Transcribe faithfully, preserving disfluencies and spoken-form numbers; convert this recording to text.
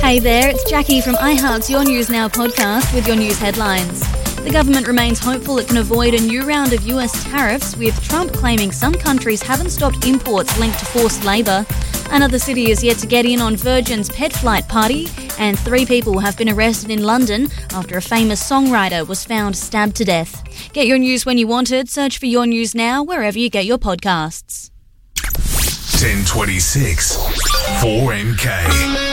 Hey there, it's Jackie from iHeart's Your News Now podcast with your news headlines. The government remains hopeful it can avoid a new round of U S tariffs, with Trump claiming some countries haven't stopped imports linked to forced labour. Another city is yet to get in on Virgin's pet flight party, and three people have been arrested in London after a famous songwriter was found stabbed to death. Get your news when you want it. Search for Your News Now wherever you get your podcasts. ten twenty-six four M K.